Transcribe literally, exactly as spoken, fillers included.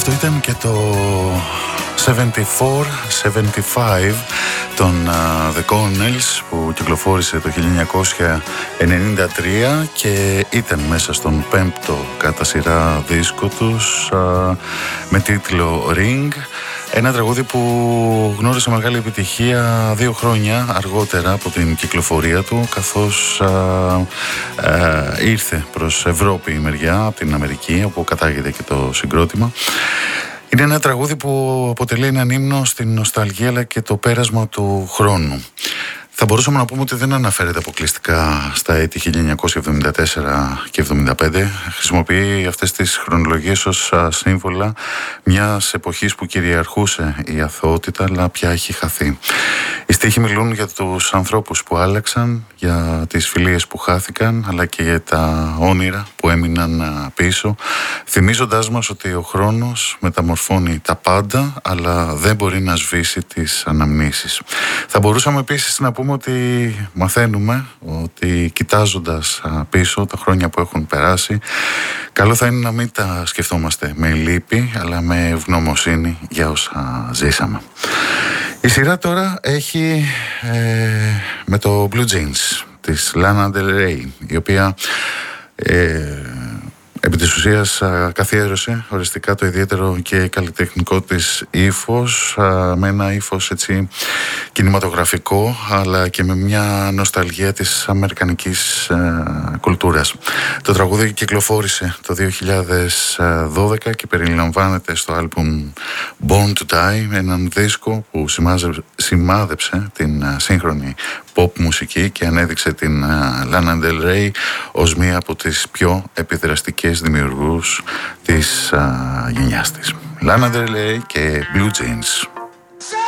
Αυτό ήταν και το εβδομήντα τέσσερα εβδομήντα πέντε των uh, The Cornells που κυκλοφόρησε το χίλια εννιακόσια ενενήντα τρία και ήταν μέσα στον πέμπτο κατά σειρά δίσκο τους uh, με τίτλο Ring. Ένα τραγούδι που γνώρισε μεγάλη επιτυχία δύο χρόνια αργότερα από την κυκλοφορία του, καθώς α, α, ήρθε προς Ευρώπη η μεριά από την Αμερική, όπου κατάγεται και το συγκρότημα. Είναι ένα τραγούδι που αποτελεί έναν ύμνο στην νοσταλγία αλλά και το πέρασμα του χρόνου. Θα μπορούσαμε να πούμε ότι δεν αναφέρεται αποκλειστικά στα έτη χίλια εννιακόσια εβδομήντα τέσσερα και εβδομήντα πέντε. Χρησιμοποιεί αυτές τις χρονολογίες ως σύμβολα μιας εποχής που κυριαρχούσε η αθωότητα, αλλά πια έχει χαθεί. Οι στίχοι μιλούν για τους ανθρώπους που άλλαξαν, για τις φιλίες που χάθηκαν, αλλά και για τα όνειρα που έμειναν πίσω, θυμίζοντάς μας ότι ο χρόνος μεταμορφώνει τα πάντα, αλλά δεν μπορεί να σβήσει τις αναμνήσεις. Θα μπορούσαμε επίσης να πούμε ότι μαθαίνουμε ότι κοιτάζοντας πίσω τα χρόνια που έχουν περάσει, καλό θα είναι να μην τα σκεφτόμαστε με λύπη, αλλά με ευγνωμοσύνη για όσα ζήσαμε. Η σειρά τώρα έχει ε, με το Blue Jeans της Lana Del Rey, η οποία ε, επί της ουσίας καθιέρωσε οριστικά το ιδιαίτερο και καλλιτεχνικό της ύφος, με ένα ύφος έτσι κινηματογραφικό, αλλά και με μια νοσταλγία της αμερικανικής ε, κουλτούρας. Το τραγούδι κυκλοφόρησε το δύο χιλιάδες δώδεκα και περιλαμβάνεται στο άλμπουμ Born to Die, έναν δίσκο που σημάδεψε την σύγχρονη pop μουσική και ανέδειξε την Lana Del Rey ως μία από τις πιο επιδραστικές δημιουργούς της uh, γενιάς της. Lana Del Rey και Blue Jeans.